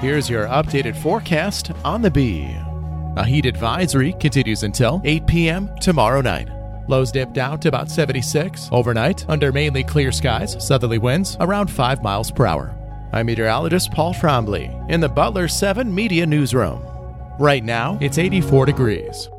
Here's your updated forecast on the Bee. A heat advisory continues until 8 p.m. tomorrow night. Lows dip down to about 76 overnight under mainly clear skies, southerly winds around 5 miles per hour. I'm meteorologist Paul Trombley in the Butler 7 Media Newsroom. Right now, it's 84 degrees.